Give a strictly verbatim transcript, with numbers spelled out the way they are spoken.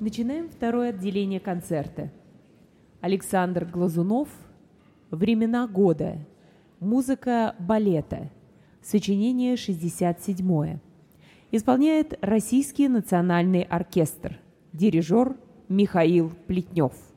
Начинаем второе отделение концерта. Александр Глазунов «Времена года». Музыка балета. Сочинение шестьдесят седьмое. Исполняет Российский национальный оркестр. Дирижер Михаил Плетнев.